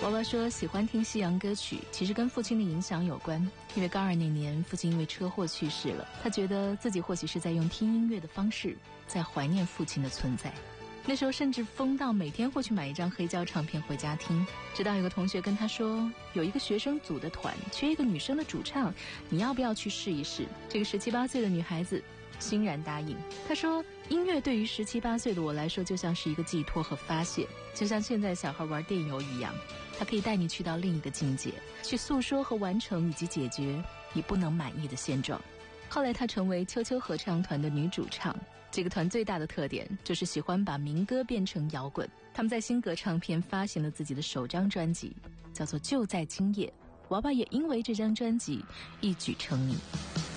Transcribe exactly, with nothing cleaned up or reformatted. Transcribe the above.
娃娃说喜欢听西洋歌曲，其实跟父亲的影响有关。因为高二那年父亲因为车祸去世了，他觉得自己或许是在用听音乐的方式在怀念父亲的存在。那时候甚至疯到每天会去买一张黑胶唱片回家听，直到有个同学跟他说，有一个学生组的团缺一个女生的主唱，你要不要去试一试？这个十七八岁的女孩子欣然答应。她说，音乐对于十七八岁的我来说就像是一个寄托和发泄，就像现在小孩玩电游一样，它可以带你去到另一个境界，去诉说和完成以及解决你不能满意的现状。后来她成为秋秋合唱团的女主唱，这个团最大的特点就是喜欢把民歌变成摇滚。他们在新格唱片发行了自己的首张专辑，叫做《就在今夜》，娃娃也因为这张专辑一举成名。